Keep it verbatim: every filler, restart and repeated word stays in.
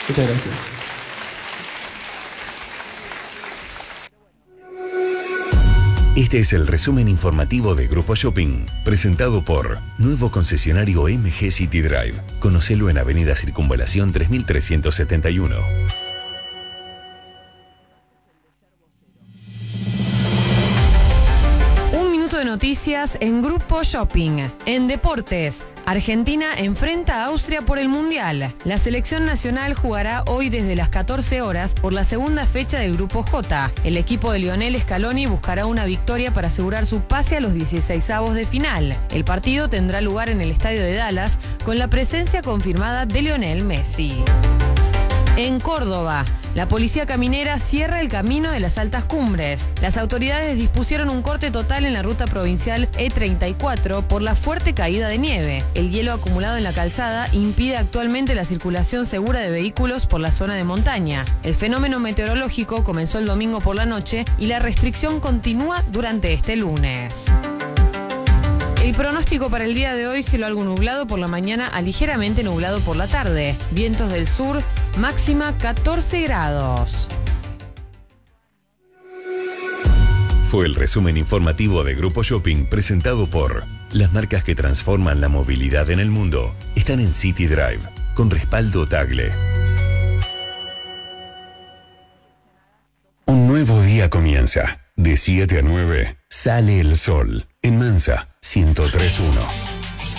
Muchas gracias. Este es el resumen informativo de Grupo Shopping, presentado por Nuevo Concesionario M G City Drive. Conocelo en Avenida Circunvalación tres mil trescientos setenta y uno. Un minuto de noticias en Grupo Shopping. En deportes, Argentina enfrenta a Austria por el Mundial. La selección nacional jugará hoy desde las catorce horas por la segunda fecha del Grupo J. El equipo de Lionel Scaloni buscará una victoria para asegurar su pase a los dieciseisavos de final. El partido tendrá lugar en el estadio de Dallas con la presencia confirmada de Lionel Messi. En Córdoba, la policía caminera cierra el camino de las altas cumbres. Las autoridades dispusieron un corte total en la ruta provincial E treinta y cuatro por la fuerte caída de nieve. El hielo acumulado en la calzada impide actualmente la circulación segura de vehículos por la zona de montaña. El fenómeno meteorológico comenzó el domingo por la noche y la restricción continúa durante este lunes. El pronóstico para el día de hoy: cielo algo nublado por la mañana a ligeramente nublado por la tarde. Vientos del sur, máxima catorce grados. Fue el resumen informativo de Grupo Shopping, presentado por las marcas que transforman la movilidad en el mundo. Están en City Drive, con respaldo Tagle. Un nuevo día comienza. De siete a nueve, sale el sol. En Mansa, ciento tres punto uno.